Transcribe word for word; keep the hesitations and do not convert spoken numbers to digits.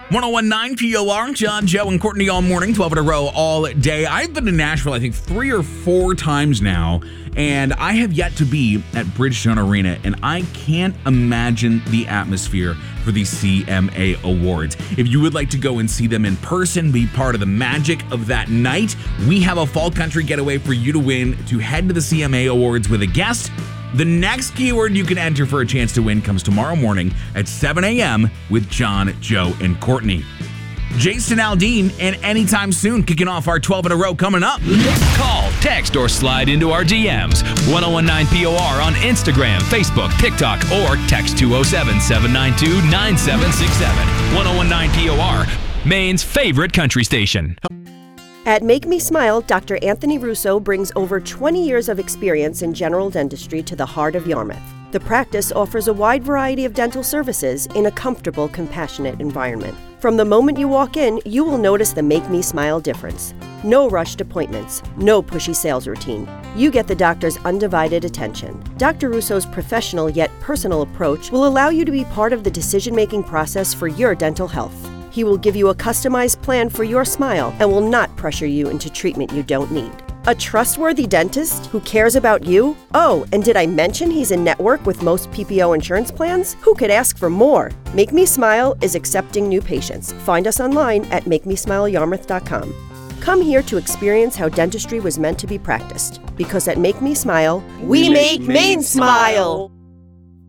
one oh one point nine P O R, John, Joe, and Courtney all morning, twelve in a row all day. I've been to Nashville, I think, three or four times now, and I have yet to be at Bridgestone Arena, and I can't imagine the atmosphere for the C M A Awards. If you would like to go and see them in person, be part of the magic of that night, we have a fall country getaway for you to win to head to the C M A Awards with a guest. The next keyword you can enter for a chance to win comes tomorrow morning at seven a.m. with John, Joe, and Courtney. Jason Aldean and Anytime Soon kicking off our twelve in a row coming up. Call, text, or slide into our D Ms. one oh one point nine P O R on Instagram, Facebook, TikTok, or text two oh seven, seven nine two, nine seven six seven. one oh one point nine P O R, Maine's favorite country station. At Make Me Smile, Doctor Anthony Russo brings over twenty years of experience in general dentistry to the heart of Yarmouth. The practice offers a wide variety of dental services in a comfortable, compassionate environment. From the moment you walk in, you will notice the Make Me Smile difference. No rushed appointments, no pushy sales routine. You get the doctor's undivided attention. Doctor Russo's professional yet personal approach will allow you to be part of the decision-making process for your dental health. He will give you a customized plan for your smile and will not pressure you into treatment you don't need. A trustworthy dentist who cares about you? Oh, and did I mention he's in network with most P P O insurance plans? Who could ask for more? Make Me Smile is accepting new patients. Find us online at make me smile yarmouth dot com. Come here to experience how dentistry was meant to be practiced. Because at Make Me Smile, we, we make Maine smile.